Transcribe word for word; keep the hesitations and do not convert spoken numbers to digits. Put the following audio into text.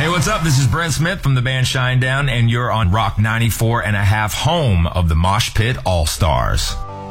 Hey, what's up? This is Brent Smith from the band Shinedown, and you're on Rock ninety-four and a half, home of the Mosh Pit All-Stars.